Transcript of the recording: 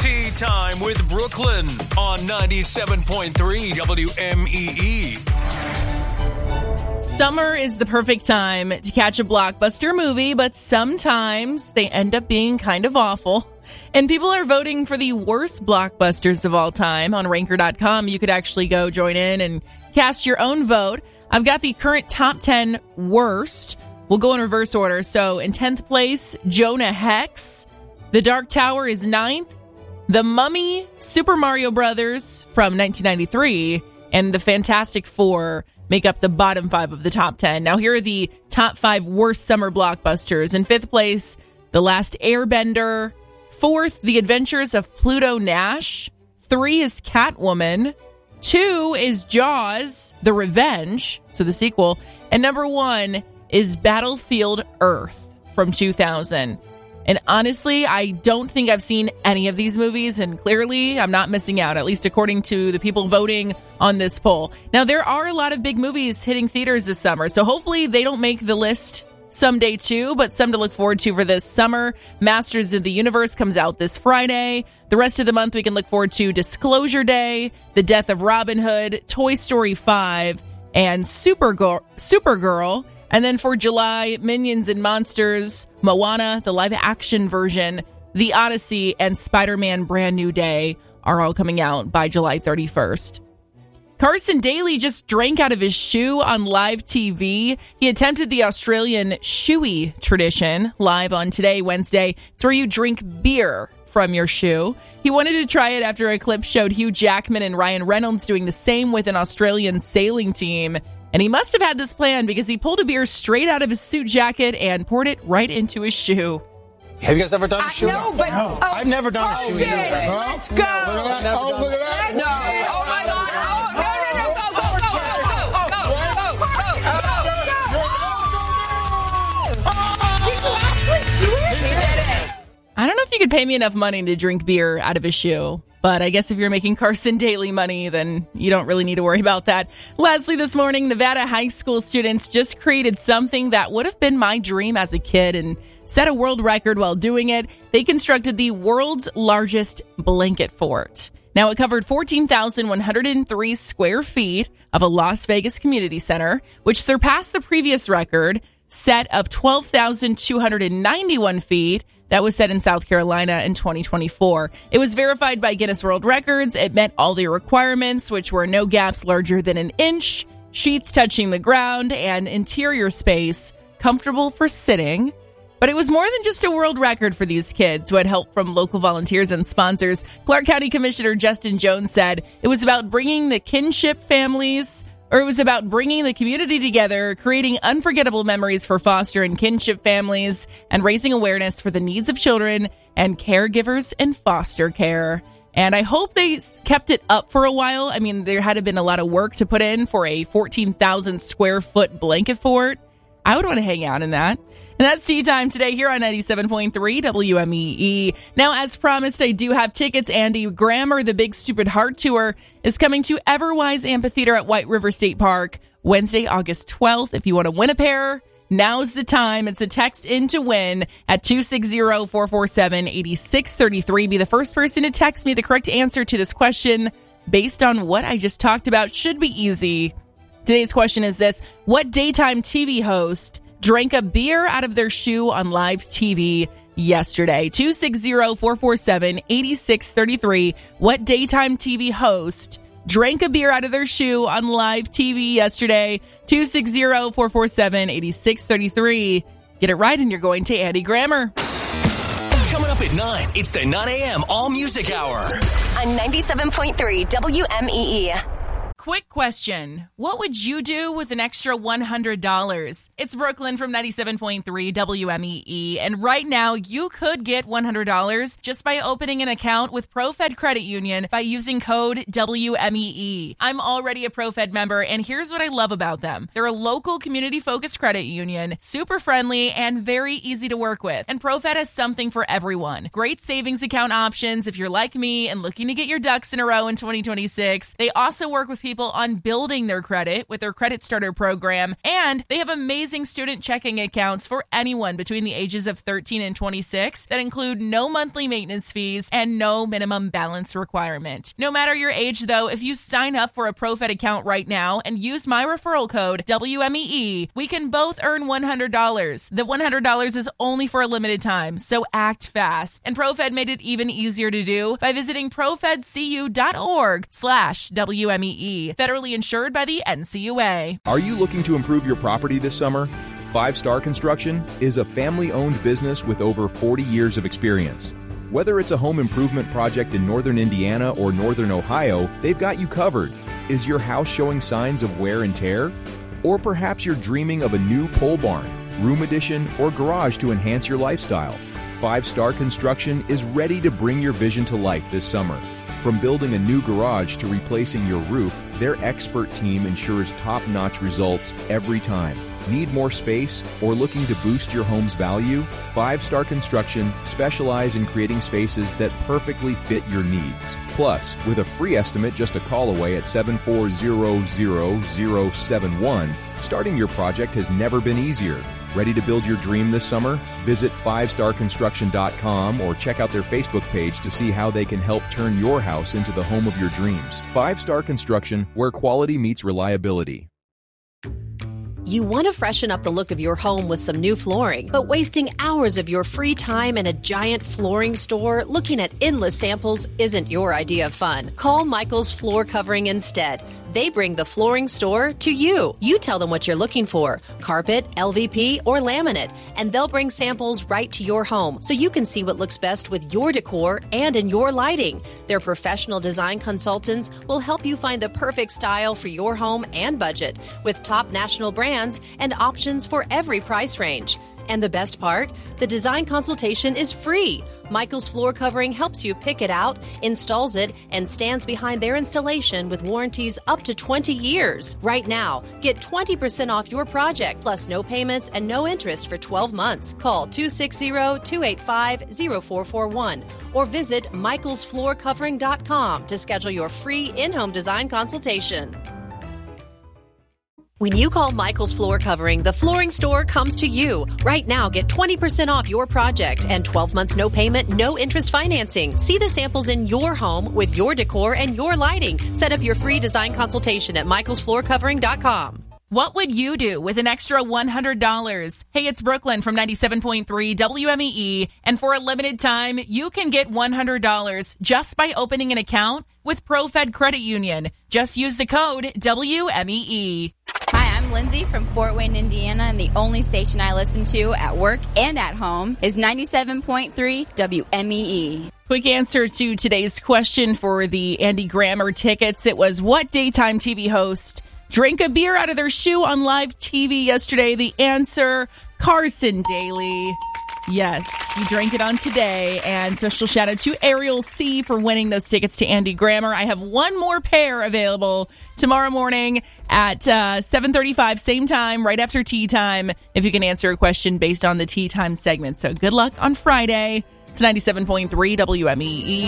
Tea Time with Brooklyn on 97.3 WMEE. Summer is the perfect time to catch a blockbuster movie, but sometimes they end up being kind of awful. And people are voting for the worst blockbusters of all time on Ranker.com. You could actually go join in and cast your own vote. I've got the current top 10 worst. We'll go in reverse order. So in 10th place, Jonah Hex. The Dark Tower is 9th. The Mummy, Super Mario Brothers from 1993, and The Fantastic Four make up the bottom 5 of the top 10. Now, here are the top 5 worst summer blockbusters. In 5th place, The Last Airbender. 4th, The Adventures of Pluto Nash. 3 is Catwoman. 2 is Jaws, The Revenge, so the sequel. And number 1 is Battlefield Earth from 2000. And honestly, I don't think I've seen any of these movies, and clearly I'm not missing out, at least according to the people voting on this poll. Now, there are a lot of big movies hitting theaters this summer, so hopefully they don't make the list someday too, but some to look forward to for this summer. Masters of the Universe comes out this Friday. The rest of the month we can look forward to Disclosure Day, The Death of Robin Hood, Toy Story 5, and Supergirl. And then for July, Minions and Monsters, Moana, the live-action version, The Odyssey, and Spider-Man Brand New Day are all coming out by July 31st. Carson Daly just drank out of his shoe on live TV. He attempted the Australian shoey tradition live on Today, Wednesday. It's where you drink beer from your shoe. He wanted to try it after a clip showed Hugh Jackman and Ryan Reynolds doing the same with an Australian sailing team. And he must have had this plan because he pulled a beer straight out of his suit jacket and poured it right into his shoe. Have you guys ever done a shoe? No, but no. I've never done a shoe. Let's go. Look at that. Oh, look at that. No. Oh, my God. I don't know if you could pay me enough money to drink beer out of a shoe, but I guess if you're making Carson Daly money, then you don't really need to worry about that. Lastly, this morning, Nevada high school students just created something that would have been my dream as a kid and set a world record while doing it. They constructed the world's largest blanket fort. Now, it covered 14,103 square feet of a Las Vegas community center, which surpassed the previous record set of 12,291 feet that was set in South Carolina in 2024. It was verified by Guinness World Records. It met all the requirements, which were no gaps larger than an inch, sheets touching the ground, and interior space comfortable for sitting. But it was more than just a world record for these kids who had help from local volunteers and sponsors. Clark County Commissioner Justin Jones said it was about bringing the kinship families, or it was about bringing the community together, creating unforgettable memories for foster and kinship families, and raising awareness for the needs of children and caregivers in foster care. And I hope they kept it up for a while. I mean, there had to have been a lot of work to put in for a 14,000 square foot blanket fort. I would want to hang out in that. And that's Tea Time today here on 97.3 WMEE. Now, as promised, I do have tickets. Andy Grammer, the Big Stupid Heart Tour, is coming to Everwise Amphitheater at White River State Park Wednesday, August 12th. If you want to win a pair, now's the time. It's a text in to win at 260-447-8633. Be the first person to text me the correct answer to this question based on what I just talked about. Should be easy. Today's question is this: what daytime TV host drank a beer out of their shoe on live TV yesterday? 260-447-8633. What daytime TV host drank a beer out of their shoe on live TV yesterday? 260-447-8633. Get it right and you're going to Andy Grammer. Coming up at 9, it's the 9 a.m. All Music Hour on 97.3 WMEE. Quick question. What would you do with an extra $100? It's Brooklyn from 97.3 WMEE. And right now, you could get $100 just by opening an account with ProFed Credit Union by using code WMEE. I'm already a ProFed member, and here's what I love about them. They're a local community-focused credit union, super friendly, and very easy to work with. And ProFed has something for everyone. Great savings account options if you're like me and looking to get your ducks in a row in 2026. They also work with people people on building their credit with their Credit Starter program, and they have amazing student checking accounts for anyone between the ages of 13 and 26 that include no monthly maintenance fees and no minimum balance requirement. No matter your age, though, if you sign up for a ProFed account right now and use my referral code WMEE, we can both earn $100. The $100 is only for a limited time, so act fast. And ProFed made it even easier to do by visiting profedcu.org/WMEE. Federally insured by the NCUA. Are you looking to improve your property this summer? 5 Star Construction is a family-owned business with over 40 years of experience. Whether it's a home improvement project in northern Indiana or northern Ohio, they've got you covered. Is your house showing signs of wear and tear? Or perhaps you're dreaming of a new pole barn, room addition, or garage to enhance your lifestyle. 5 Star Construction is ready to bring your vision to life this summer. From building a new garage to replacing your roof, their expert team ensures top-notch results every time. Need more space or looking to boost your home's value? 5 Star Construction specialize in creating spaces that perfectly fit your needs. Plus, with a free estimate just a call away at 7400071, starting your project has never been easier. Ready to build your dream this summer? Visit 5starconstruction.com or check out their Facebook page to see how they can help turn your house into the home of your dreams. 5 Star Construction, where quality meets reliability. You want to freshen up the look of your home with some new flooring, but wasting hours of your free time in a giant flooring store looking at endless samples isn't your idea of fun. Call Michael's Floor Covering instead. They bring the flooring store to you. You tell them what you're looking for, carpet, LVP, or laminate, and they'll bring samples right to your home so you can see what looks best with your decor and in your lighting. Their professional design consultants will help you find the perfect style for your home and budget with top national brands and options for every price range. And the best part? The design consultation is free. Michael's Floor Covering helps you pick it out, installs it, and stands behind their installation with warranties up to 20 years. Right now, get 20% off your project, plus no payments and no interest for 12 months. Call 260-285-0441 or visit michaelsfloorcovering.com to schedule your free in-home design consultation. When you call Michael's Floor Covering, the flooring store comes to you. Right now, get 20% off your project and 12 months no payment, no interest financing. See the samples in your home with your decor and your lighting. Set up your free design consultation at michaelsfloorcovering.com. What would you do with an extra $100? Hey, it's Brooklyn from 97.3 WMEE, and for a limited time, you can get $100 just by opening an account with ProFed Credit Union. Just use the code WMEE. Hi, I'm Lindsay from Fort Wayne, Indiana, and the only station I listen to at work and at home is 97.3 WMEE. Quick answer to today's question for the Andy Grammer tickets. It was, what daytime TV host drank a beer out of their shoe on live TV yesterday? The answer, Carson Daly. Yes, you drank it on Today. And special shout out to Ariel C. for winning those tickets to Andy Grammer. I have one more pair available tomorrow morning at 7:35, same time, right after tea time, if you can answer a question based on the tea time segment. So good luck on Friday. It's 97.3 WMEE.